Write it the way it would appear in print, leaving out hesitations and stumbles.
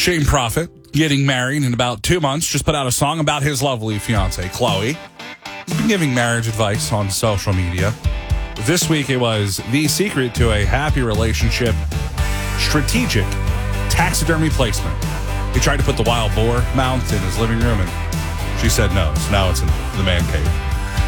Shane Prophet, getting married in about 2 months, just put out a song about his lovely fiancée, Chloe. He's been giving marriage advice on social media. This week, it was the secret to a happy relationship, strategic taxidermy placement. He tried to put the wild boar mount in his living room, and she said no. So now it's in the man cave.